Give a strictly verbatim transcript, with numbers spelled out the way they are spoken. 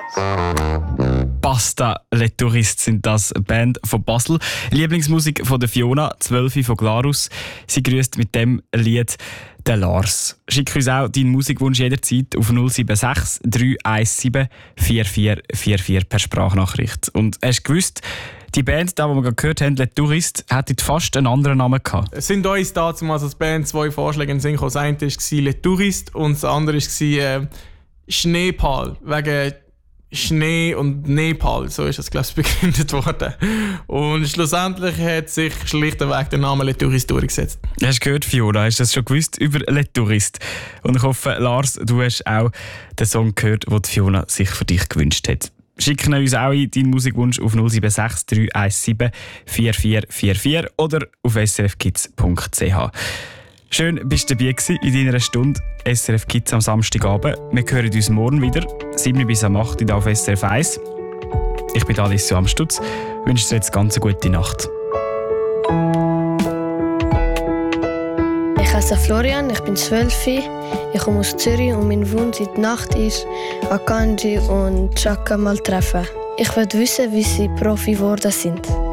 Basta Le Touristes sind das, Band von Basel. Lieblingsmusik von der Fiona, zwölf von Glarus. Sie grüßt mit dem Lied den Lars. Schick uns auch deinen Musikwunsch jederzeit auf null sieben sechs, drei eins sieben, vier vier vier vier per Sprachnachricht. Und hast du gewusst, die Band, die wir gerade gehört haben, Les Touristes, hätte fast einen anderen Namen gehabt. Es sind uns damals als Band zwei Vorschläge in den Sinn gekommen. Das eine war Les Touristes und das andere war äh, Schneepal, wegen Schnee und Nepal, so ist das, glaube ich, begründet worden. Und schlussendlich hat sich schlichtweg der Name Les Touristes durchgesetzt. Hast du gehört, Fiona? Hast du das schon gewusst über Les Touristes? Und ich hoffe, Lars, du hast auch den Song gehört, den Fiona sich für dich gewünscht hat. Schicken uns auch deinen Musikwunsch auf null sieben sechs, drei eins sieben, vier vier vier vier oder auf s r f kids punkt c h. Schön, bist du dabei gewesen in deiner Stunde S R F Kids am Samstagabend. Wir hören uns morgen wieder, sieben bis am acht Uhr auf S R F eins. Ich bin Alessio Amstutz, wünsche dir jetzt ganz eine gute Nacht. Ich heiße Florian, ich bin zwölf, ich komme aus Zürich und mein Wunsch in der Nacht ist, Akanji und Chaka mal treffen. Ich will wissen, wie sie Profi geworden sind.